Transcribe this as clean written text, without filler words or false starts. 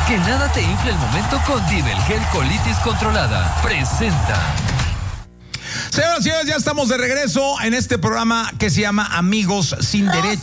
Que nada te infle el momento con Divelgel Colitis Controlada. Presenta. Señoras y señores, ya estamos de regreso en este programa que se llama Amigos Sin Derecho.